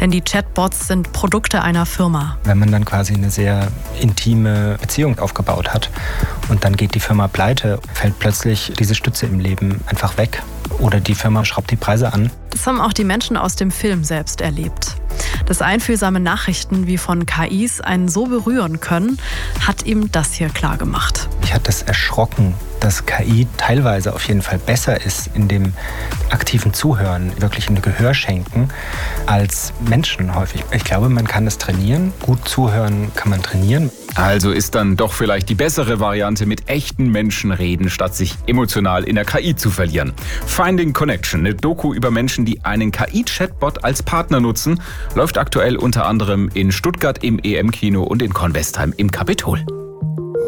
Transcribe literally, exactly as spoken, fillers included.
Denn die Chatbots sind Produkte einer Firma. Wenn man dann quasi eine sehr intime Beziehung aufgebaut hat und dann geht die Firma pleite, fällt plötzlich diese Stütze im Leben einfach weg. Oder die Firma schraubt die Preise an. Das haben auch die Menschen aus dem Film selbst erlebt. Dass einfühlsame Nachrichten wie von K Is einen so berühren können, hat ihm das hier klargemacht. Mich hat das erschrocken, dass K I teilweise auf jeden Fall besser ist in dem aktiven Zuhören, wirklich ein Gehör schenken, als Menschen häufig. Ich glaube, man kann das trainieren. Gut zuhören kann man trainieren. Also ist dann doch vielleicht die bessere Variante, mit echten Menschen reden, statt sich emotional in der K I zu verlieren. Finding Connection, eine Doku über Menschen, die einen K I-Chatbot als Partner nutzen, läuft aktuell unter anderem in Stuttgart im E M-Kino und in Kornwestheim im Kapitol.